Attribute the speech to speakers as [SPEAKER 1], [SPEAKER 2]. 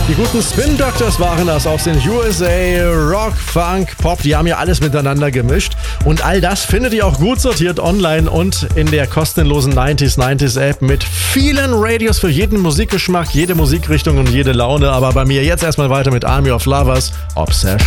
[SPEAKER 1] Die guten Spin Doctors waren das aus den USA, Rock, Funk, Pop, die haben ja alles miteinander gemischt. Und all das findet ihr auch gut sortiert online und in der kostenlosen 90s App mit vielen Radios für jeden Musikgeschmack, jede Musikrichtung und jede Laune. Aber bei mir jetzt erstmal weiter mit Army of Lovers, Obsession.